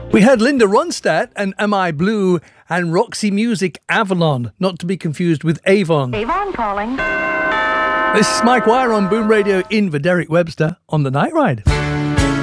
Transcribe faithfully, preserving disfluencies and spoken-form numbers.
We had Linda Ronstadt and Am I Blue and Roxy Music Avalon, not to be confused with Avon. Avon calling. This is Mike Wire on Boom Radio in for Derek Webster on The Night Ride.